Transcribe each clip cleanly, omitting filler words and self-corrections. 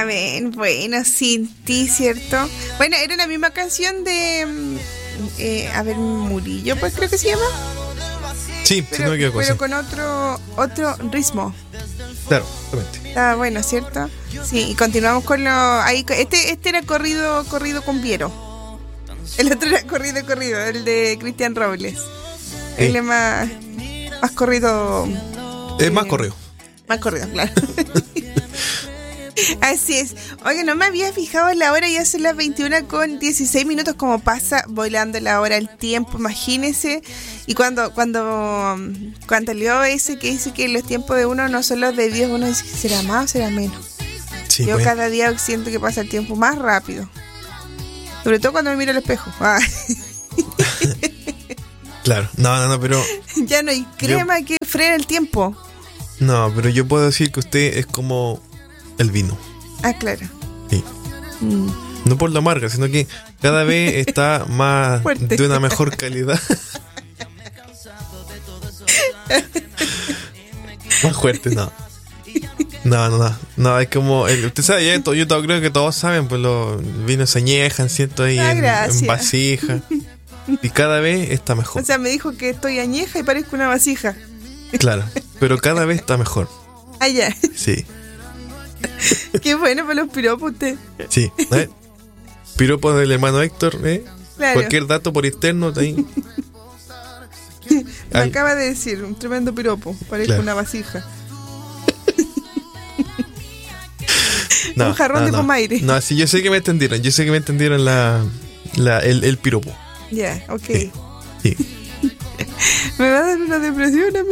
Amén. Bueno, sin ti, ¿cierto? Bueno, era la misma canción de a ver, Murillo, pues creo que se llama. Sí, Pero, si no me equivoco. pero Sí. con otro ritmo. Claro, exactamente. Está bueno, ¿cierto? Sí, y continuamos con lo ahí. Este era corrido con Viero. El otro era corrido, el de Cristian Robles. Sí. Él es más corrido. Es más correo. Más corrido, claro. Así es. Oye, no me había fijado en la hora, ya son las 21:16, como pasa volando la hora, el tiempo, imagínese. Y cuando leo ese que dice que los tiempos de uno no son los de Dios, uno dice, ¿será más o será menos? Sí, Yo pues. cada día siento que pasa el tiempo más rápido. Sobre todo cuando me miro al espejo. Claro. No, pero. Ya no hay crema que frene el tiempo. No, pero yo puedo decir que usted es como el vino. Ah, claro. Sí. No por la marca, sino que cada vez está más Fuerte. de una mejor calidad. Más fuerte, no. No, es como usted sabe, yo creo que todos saben, pues los vinos se añejan, ¿cierto? Ahí en vasija. Y cada vez está mejor. O sea, me dijo que estoy añeja y parezco una vasija. Claro, pero cada vez está mejor. Ah, ya. Sí, Qué bueno para los piropos usted. sí. Piropo del hermano Héctor, Claro. Cualquier dato por interno está ahí. Me Ay. acaba de decir, un tremendo piropo. Parezco Claro. una vasija. No, Un jarrón de pomaire. No, sí, yo sé que me entendieron. El piropo. Ya, ok. Sí. Sí. Me va a dar una depresión a mí.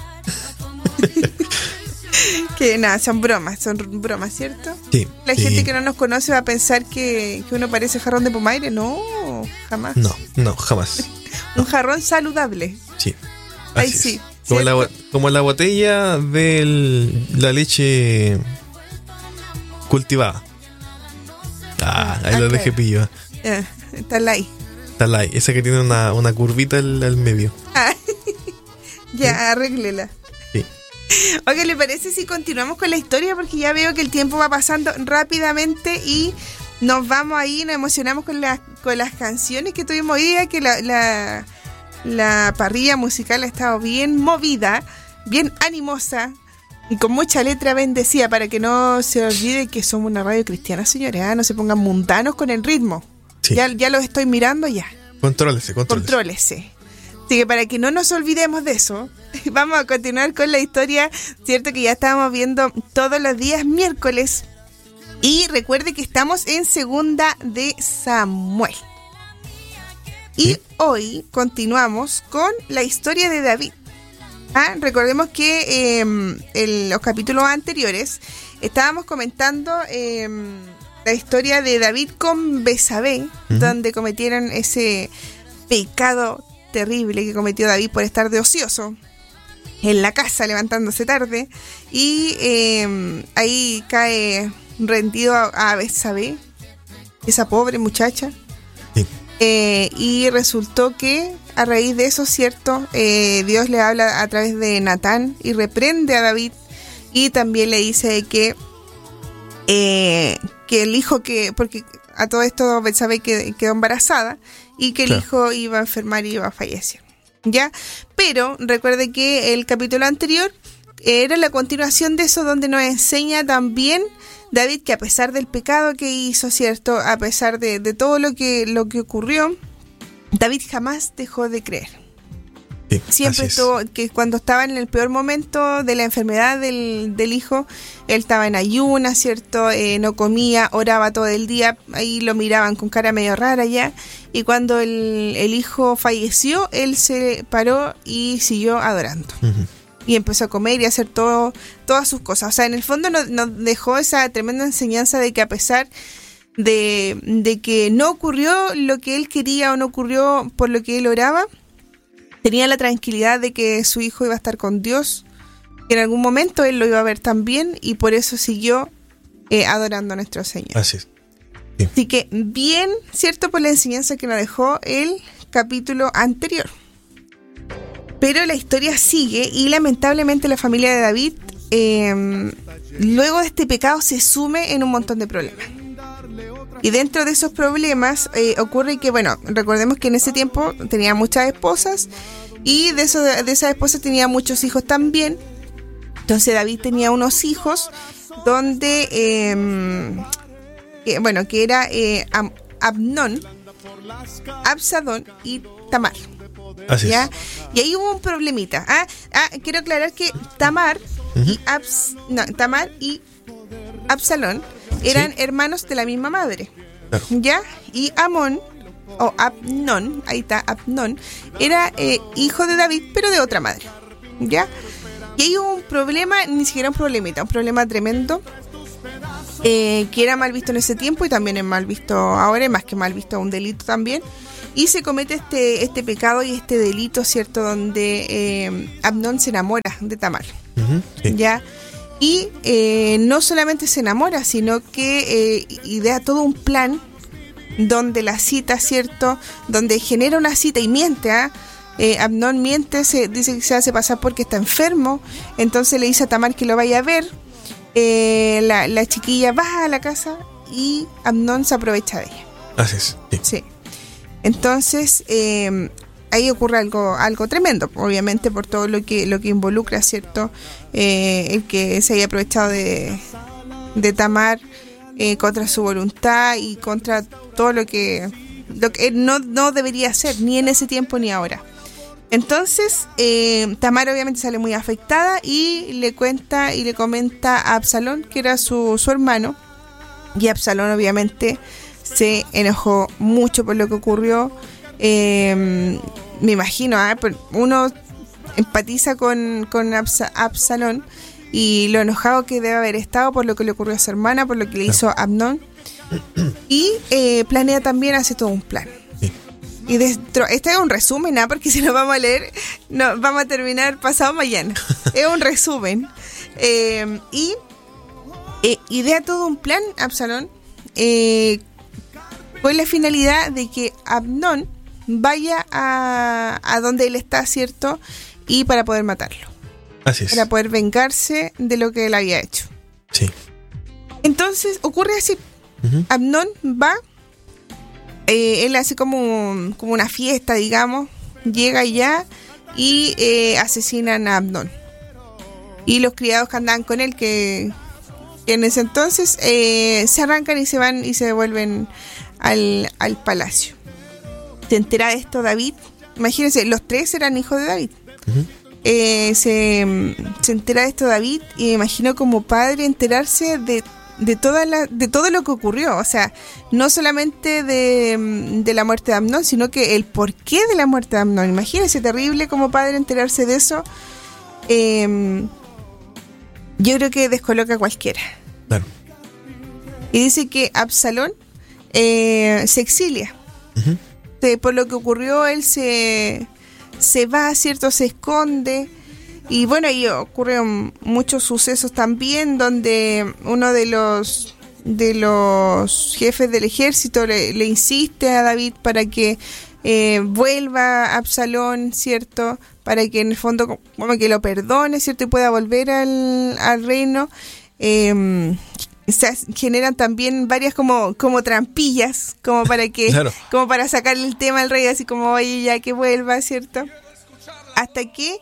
Que nada, son bromas, ¿cierto? Sí. La Sí. gente que no nos conoce va a pensar que uno parece jarrón de pomaire. No, jamás. No, jamás. Un jarrón saludable. Sí. Ahí Así sí. es. Como la botella de la leche cultivada. Ahí la ok. dejé pillo. Está ahí. Está la esa que tiene una curvita al medio. Ya, arréglela. Sí. Oiga, ¿le parece si continuamos con la historia? Porque ya veo que el tiempo va pasando rápidamente y nos vamos ahí, nos emocionamos con las canciones que tuvimos hoy día, que la parrilla musical ha estado bien movida, bien animosa y con mucha letra bendecida, para que no se olvide que somos una radio cristiana, señores. No se pongan mundanos con el ritmo. Sí. Ya los estoy mirando ya. Contrólese. Contrólese. Así que para que no nos olvidemos de eso, vamos a continuar con la historia, cierto que ya estábamos viendo todos los días miércoles. Y recuerde que estamos en Segunda de Samuel. Y ¿Sí? hoy continuamos con la historia de David. Recordemos que en los capítulos anteriores estábamos comentando la historia de David con Betsabé, donde cometieron ese pecado terrible que cometió David por estar de ocioso en la casa, levantándose tarde, y ahí cae rendido a Betsabé, esa pobre muchacha. Sí. Y resultó que a raíz de eso, cierto, Dios le habla a través de Natán y reprende a David, y también le dice que el hijo porque a todo esto Betsabé quedó embarazada, y que el hijo iba a enfermar y iba a fallecer. ¿Ya? Pero recuerde que el capítulo anterior era la continuación de eso, donde nos enseña también David que a pesar del pecado que hizo, ¿cierto? A pesar de todo lo que ocurrió, David jamás dejó de creer. Sí, Siempre estuvo, que cuando estaba en el peor momento de la enfermedad del hijo, él estaba en ayunas, ¿cierto? No comía, oraba todo el día, ahí lo miraban con cara medio rara ya, y cuando el hijo falleció, él se paró y siguió adorando. Uh-huh. Y empezó a comer y a hacer todas sus cosas. O sea, en el fondo nos dejó esa tremenda enseñanza de que a pesar de que no ocurrió lo que él quería o no ocurrió por lo que él oraba, tenía la tranquilidad de que su hijo iba a estar con Dios, que en algún momento él lo iba a ver también, y por eso siguió adorando a nuestro Señor. Así es. Sí. Así que bien, ¿cierto? Por la enseñanza que nos dejó el capítulo anterior. Pero la historia sigue y lamentablemente la familia de David luego de este pecado se sume en un montón de problemas. Y dentro de esos problemas ocurre que, bueno, recordemos que en ese tiempo tenía muchas esposas y de esas esposas tenía muchos hijos también. Entonces David tenía unos hijos donde, que era Amnón, Absalón y Tamar. Así ¿ya? es. Y ahí hubo un problemita. Quiero aclarar que Tamar Tamar y Absalón eran hermanos de la misma madre. Claro. ¿Ya? Y Amón, o Amnón, ahí está, Amnón, era hijo de David, pero de otra madre. ¿Ya? Y ahí hubo un problema, ni siquiera un problemita, un problema tremendo, que era mal visto en ese tiempo y también es mal visto ahora, más que mal visto, un delito también. Y se comete este pecado y este delito, ¿cierto? Donde Amnón se enamora de Tamar. Sí. ¿Ya? Y no solamente se enamora, sino que idea todo un plan donde la cita, ¿cierto? Donde genera una cita y miente, Amnón miente, dice que se hace pasar porque está enfermo, entonces le dice a Tamar que lo vaya a ver. La chiquilla va a la casa y Amnón se aprovecha de ella. Así es. Sí. Entonces ahí ocurre algo tremendo, obviamente por todo lo que involucra, ¿cierto? El que se haya aprovechado de Tamar contra su voluntad y contra todo lo que no debería hacer, ni en ese tiempo ni ahora. Entonces Tamar obviamente sale muy afectada y le cuenta y le comenta a Absalón, que era su hermano, y Absalón obviamente se enojó mucho por lo que ocurrió. Me imagino, uno empatiza con Absalón y lo enojado que debe haber estado por lo que le ocurrió a su hermana, por lo que le hizo Amnón, y planea también, hace todo un plan. Y este es un resumen, porque si lo vamos a leer, no, vamos a terminar pasado mañana. Es un resumen. Y idea todo un plan, Absalón, con la finalidad de que Amnón vaya a donde él está, ¿cierto? Y para poder matarlo. Así es. Para poder vengarse de lo que él había hecho. Sí. Entonces ocurre así. Amnón va, él hace como una fiesta, digamos, llega allá y asesinan a Amnón. Y los criados que andaban con él, que en ese entonces se arrancan y se van y se devuelven al palacio. Se entera de esto David. Imagínense, los tres eran hijos de David. Se entera de esto David y me imagino como padre enterarse de todo lo que ocurrió. O sea, no solamente de la muerte de Amnón, sino que el porqué de la muerte de Amnón. Imagínense, terrible como padre enterarse de eso. Yo creo que descoloca a cualquiera. Claro. Y dice que Absalón se exilia. Por lo que ocurrió, él se va, ¿cierto? Se esconde. Y bueno, ahí ocurrieron muchos sucesos también, donde uno de los jefes del ejército le insiste a David para que vuelva a Absalón, ¿cierto? Para que en el fondo como que lo perdone, ¿cierto? Y pueda volver al reino. Se generan también varias como trampillas, como para que claro, como para sacarle el tema al rey, así como oye, ya que vuelva, ¿cierto? Hasta que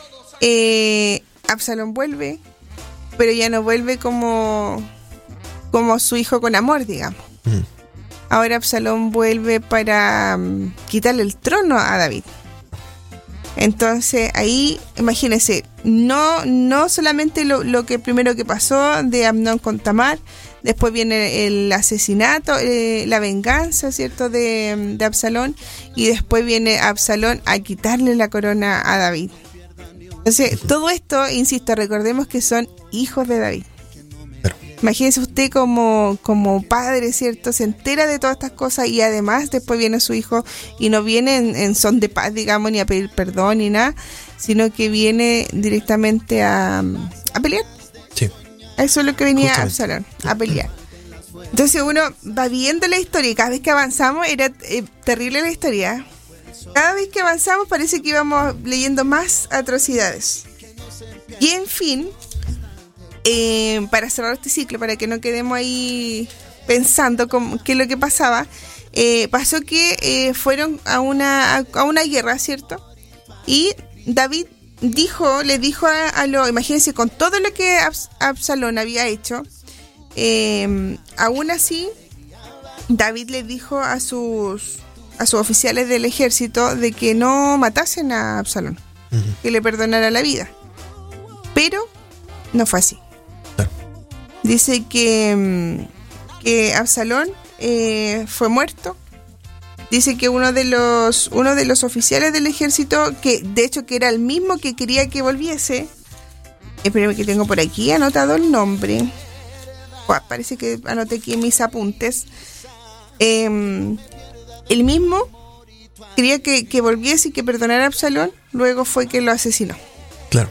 Absalón vuelve, pero ya no vuelve como su hijo con amor, digamos. Ahora Absalón vuelve para quitarle el trono a David. Entonces ahí, imagínense, no solamente lo que primero que pasó de Amnón con Tamar, después viene el asesinato, la venganza, ¿cierto?, de Absalón, y después viene Absalón a quitarle la corona a David. Entonces, todo esto, insisto, recordemos que son hijos de David. Imagínese usted como padre, ¿cierto? Se entera de todas estas cosas y además después viene su hijo y no viene en son de paz, digamos, ni a pedir perdón ni nada, sino que viene directamente a pelear. Sí. Eso es lo que venía Absalón, a pelear. Entonces uno va viendo la historia y cada vez que avanzamos era terrible la historia. Cada vez que avanzamos parece que íbamos leyendo más atrocidades. Y en fin, para cerrar este ciclo, para que no quedemos ahí pensando qué es lo que pasaba, pasó que fueron a una guerra, ¿cierto? Y David le dijo imagínense, con todo lo que Absalón había hecho, aún así David le dijo a sus oficiales del ejército de que no matasen a Absalón, que le perdonara la vida. Pero no fue así. Dice que Absalón fue muerto. Dice que uno de los oficiales del ejército, que de hecho que era el mismo que quería que volviese, espérame que tengo por aquí anotado el nombre. Parece que anoté aquí en mis apuntes. El mismo quería que volviese y que perdonara a Absalón, luego fue que lo asesinó.